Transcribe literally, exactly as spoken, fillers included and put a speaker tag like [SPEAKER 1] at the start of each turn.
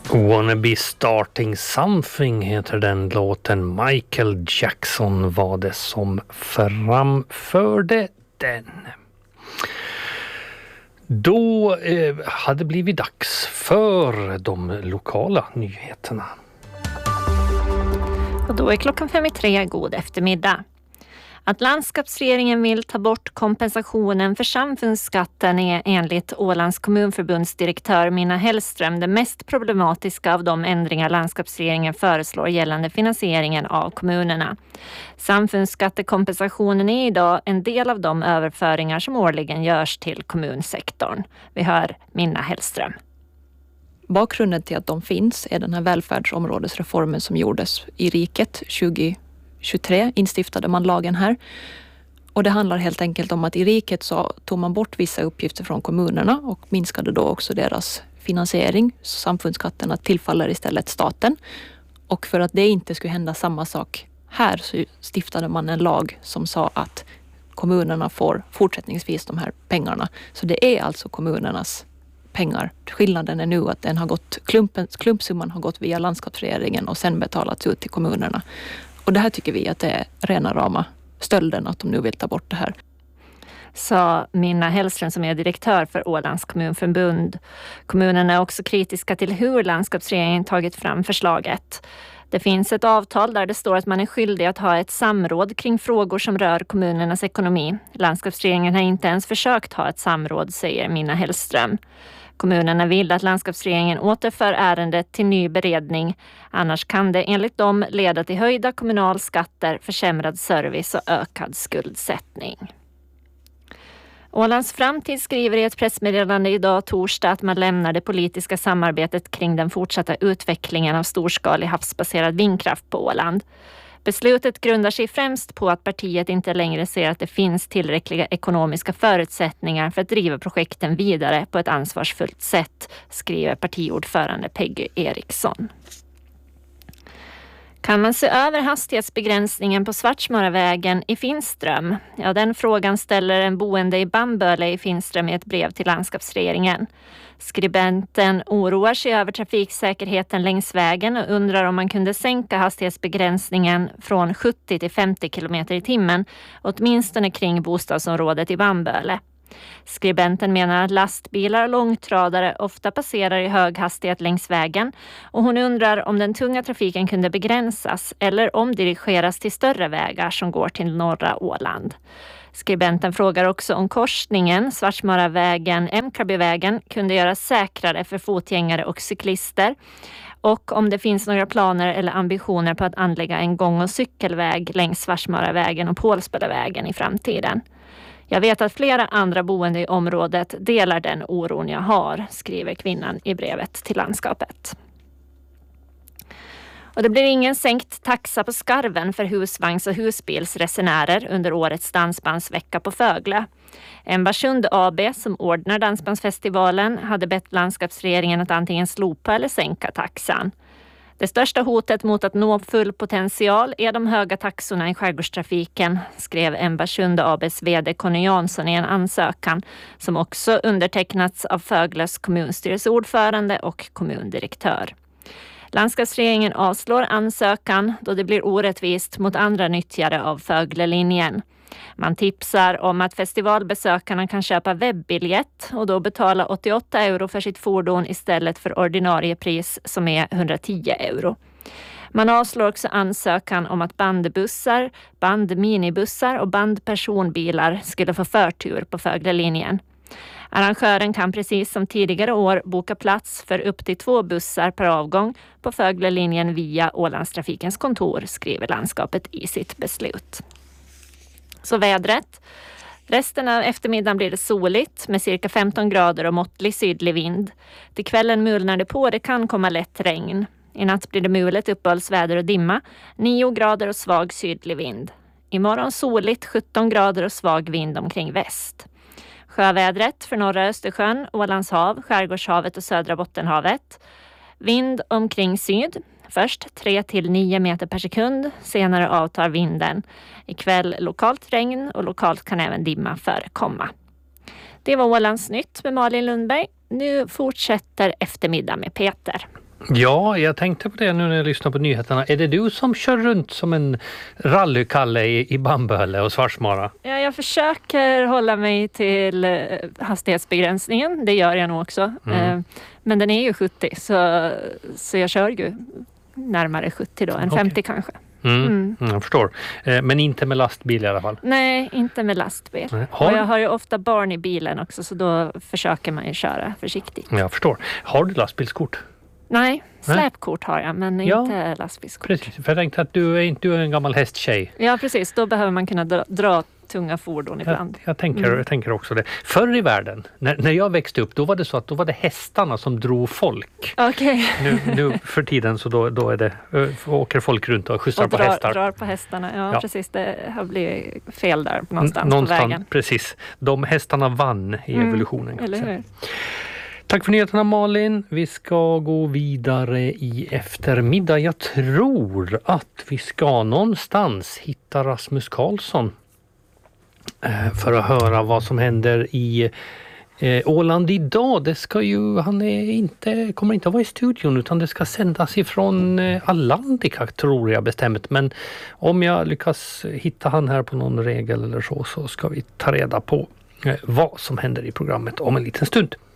[SPEAKER 1] Wanna be starting something heter den låten. Michael Jackson var det som framförde den. Då eh, hade blivit dags för de lokala nyheterna.
[SPEAKER 2] Och då är klockan fem i tre, god eftermiddag. Att landskapsregeringen vill ta bort kompensationen för samfundsskatten är enligt Ålands kommunförbunds direktör Minna Hellström det mest problematiska av de ändringar landskapsregeringen föreslår gällande finansieringen av kommunerna. Samfundsskattekompensationen är idag en del av de överföringar som årligen görs till kommunsektorn. Vi hör Minna Hellström.
[SPEAKER 3] Bakgrunden till att de finns är den här välfärdsområdesreformen som gjordes i riket tjugo tjugotre, instiftade man lagen här. Och det handlar helt enkelt om att i riket så tog man bort vissa uppgifter från kommunerna och minskade då också deras finansiering. Så samfundsskatterna tillfaller istället staten. Och för att det inte skulle hända samma sak här så stiftade man en lag som sa att kommunerna får fortsättningsvis de här pengarna. Så det är alltså kommunernas pengar. Skillnaden är nu att den har gått, klumpen, klumpsumman har gått via landskapsregeringen och sen betalats ut till kommunerna. Och det här tycker vi att det är rena rama stölden att de nu vill ta bort det här.
[SPEAKER 2] Sa Minna Hellström som är direktör för Ålands kommunförbund. Kommunerna är också kritiska till hur landskapsregeringen tagit fram förslaget. Det finns ett avtal där det står att man är skyldig att ha ett samråd kring frågor som rör kommunernas ekonomi. Landskapsregeringen har inte ens försökt ha ett samråd, säger Minna Hellström. Kommunerna vill att landskapsregeringen återför ärendet till ny beredning. Annars kan det enligt dem leda till höjda kommunalskatter, försämrad service och ökad skuldsättning. Ålands framtid skriver i ett pressmeddelande idag torsdag att man lämnar det politiska samarbetet kring den fortsatta utvecklingen av storskalig havsbaserad vindkraft på Åland. Beslutet grundar sig främst på att partiet inte längre ser att det finns tillräckliga ekonomiska förutsättningar för att driva projekten vidare på ett ansvarsfullt sätt, skriver partiordförande Peggy Eriksson. Kan man se över hastighetsbegränsningen på Svartsmaravägen i Finström? Ja, den frågan ställer en boende i Bamböle i Finström i ett brev till landskapsregeringen. Skribenten oroar sig över trafiksäkerheten längs vägen och undrar om man kunde sänka hastighetsbegränsningen från sjuttio till femtio kilometer i timmen, åtminstone kring bostadsområdet i Bamböle. Skribenten menar att lastbilar och långtradare ofta passerar i hög hastighet längs vägen och hon undrar om den tunga trafiken kunde begränsas eller omdirigeras till större vägar som går till norra Åland. Skribenten frågar också om korsningen Svartsmaravägen Emkarbyvägen kunde göras säkrare för fotgängare och cyklister och om det finns några planer eller ambitioner på att anlägga en gång- och cykelväg längs Svartsmaravägen och Pålsbölevägen i framtiden. Jag vet att flera andra boende i området delar den oron jag har, skriver kvinnan i brevet till landskapet. Och det blir ingen sänkt taxa på Skarven för husvagns- och husbilsresenärer under årets dansbandsvecka på Fögle. Embarsund A B som ordnar dansbandsfestivalen hade bett landskapsregeringen att antingen slopa eller sänka taxan. Det största hotet mot att nå full potential är de höga taxorna i skärgårdstrafiken, skrev Embarsund A B:s vd Conny Jansson i en ansökan som också undertecknats av Fögles kommunstyrelseordförande och kommundirektör. Landskapsregeringen avslår ansökan då det blir orättvist mot andra nyttjare av Föglelinjen. Man tipsar om att festivalbesökarna kan köpa webbiljett och då betala åttioåtta euro för sitt fordon istället för ordinarie pris som är hundratio euro. Man avslår också ansökan om att bandbussar, bandminibussar och bandpersonbilar skulle få förtur på Föglelinjen. Arrangören kan precis som tidigare år boka plats för upp till två bussar per avgång på Föglelinjen via Ålandstrafikens kontor, skriver landskapet i sitt beslut. Så vädret. Resten av eftermiddagen blir det soligt med cirka femton grader och måttlig sydlig vind. Till kvällen mulnar det på, det kan komma lätt regn. I natt blir det mulet, uppehållsväder och dimma, nio grader och svag sydlig vind. Imorgon soligt, sjutton grader och svag vind omkring väst. Sjövädret för norra Östersjön, Ålands hav, Skärgårdshavet och södra Bottenhavet. Vind omkring syd. Först tre till nio meter per sekund, senare avtar vinden. Ikväll lokalt regn och lokalt kan även dimma förekomma. Det var Ålands nytt med Malin Lundberg. Nu fortsätter eftermiddag med Peter.
[SPEAKER 1] Ja, jag tänkte på det nu när jag lyssnar på nyheterna. Är det du som kör runt som en rallykalle i, i Bamböle och Svarsmara?
[SPEAKER 2] Ja, jag försöker hålla mig till eh, hastighetsbegränsningen. Det gör jag nog också.
[SPEAKER 1] Mm.
[SPEAKER 2] Eh, men den är ju sjuttio så, så jag kör ju närmare sjuttio då, än
[SPEAKER 1] Okej.
[SPEAKER 2] femtio kanske.
[SPEAKER 1] Mm.
[SPEAKER 2] Mm.
[SPEAKER 1] Mm, jag förstår. Eh, men inte med lastbil i alla fall.
[SPEAKER 2] Nej, inte med lastbil.
[SPEAKER 1] Nej.
[SPEAKER 2] Och
[SPEAKER 1] Har,
[SPEAKER 2] jag har ju ofta barn i bilen också så då försöker man ju köra försiktigt.
[SPEAKER 1] jag förstår. Har du lastbilskort?
[SPEAKER 2] Nej, släpkort har jag men
[SPEAKER 1] Ja.
[SPEAKER 2] inte lastbilskort.
[SPEAKER 1] Precis, för jag tänkte att du är inte du är en gammal hästtjej.
[SPEAKER 2] Ja, precis. Då behöver man kunna dra, dra tunga fordon
[SPEAKER 1] Jag,
[SPEAKER 2] ibland.
[SPEAKER 1] jag, tänker,
[SPEAKER 2] Mm.
[SPEAKER 1] jag tänker också det. Förr i världen, när, när jag växte upp, då var det så att då var det hästarna som drog folk.
[SPEAKER 2] Okej.
[SPEAKER 1] Nu, nu för tiden så då, då är det, ö, åker folk runt och skjutsar
[SPEAKER 2] Och
[SPEAKER 1] på
[SPEAKER 2] drar,
[SPEAKER 1] hästar.
[SPEAKER 2] drar på hästarna. Ja,
[SPEAKER 1] Ja.
[SPEAKER 2] precis. Det har blivit fel där någonstans,
[SPEAKER 1] N- någonstans
[SPEAKER 2] på vägen.
[SPEAKER 1] Precis. De hästarna vann i
[SPEAKER 2] Mm,
[SPEAKER 1] evolutionen. kan
[SPEAKER 2] Eller
[SPEAKER 1] man säga.
[SPEAKER 2] hur?
[SPEAKER 1] Tack för nyheterna Malin. Vi ska gå vidare i eftermiddag. Jag tror att vi ska någonstans hitta Rasmus Karlsson eh, för att höra vad som händer i eh, Åland idag. Det ska ju, han är inte, kommer inte att vara i studion utan det ska sändas ifrån eh, Atlantica tror jag bestämt. Men om jag lyckas hitta han här på någon regel eller så så ska vi ta reda på eh, vad som händer i programmet om en liten stund.